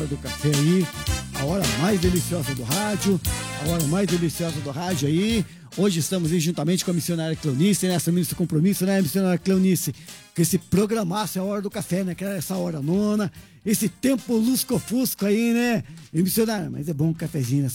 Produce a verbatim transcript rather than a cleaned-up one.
do café aí, a hora mais deliciosa do rádio, a hora mais deliciosa do rádio aí. Hoje estamos aí juntamente com a missionária Cleonice, né? Assumimos esse compromisso, né, missionária Cleonice? Que se programasse a hora do café, né? Que era essa hora nona, esse tempo lusco-fusco aí, né? E missionária, mas é bom um cafezinho nessa